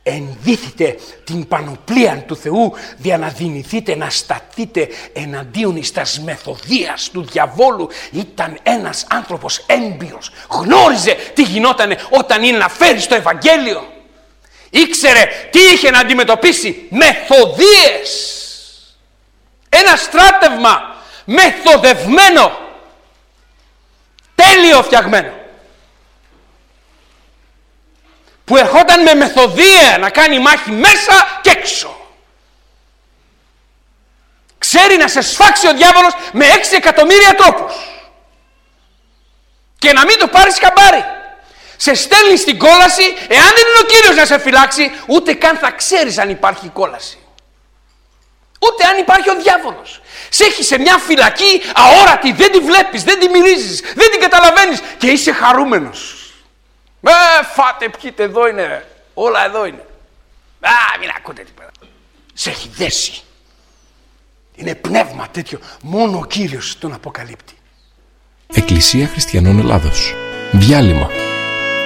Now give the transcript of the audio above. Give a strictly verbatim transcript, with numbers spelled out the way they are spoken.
ενδύθητε την πανοπλία του Θεού, για να δυνηθείτε να σταθείτε εναντίον εις τας μεθοδίας του διαβόλου. Ήταν ένας άνθρωπος έμπειρος, γνώριζε τι γινότανε όταν είναι να φέρει στο Ευαγγέλιο. Ήξερε τι είχε να αντιμετωπίσει, μεθοδίες. Ένα στράτευμα μεθοδευμένο, τέλειο φτιαγμένο, που ερχόταν με μεθοδία να κάνει μάχη μέσα και έξω. Ξέρει να σε σφάξει ο διάβολος με έξι εκατομμύρια τρόπους και να μην το πάρεις χαμπάρι. Σε στέλνει στην κόλαση, εάν δεν είναι ο Κύριος να σε φυλάξει, ούτε καν θα ξέρεις αν υπάρχει κόλαση. Ούτε αν υπάρχει ο διάβολος. Σε έχει σε μια φυλακή αόρατη, δεν τη βλέπεις, δεν τη μυρίζεις, δεν την καταλαβαίνεις και είσαι χαρούμενος. Ε, φάτε, πιείτε, εδώ είναι, όλα εδώ είναι. Α, μην ακούτε τίποτα. Σε έχει δέσει. Είναι πνεύμα τέτοιο, μόνο ο Κύριος τον αποκαλύπτει. Εκκλησία Χριστιανών Ελλάδος. Διάλειμμα.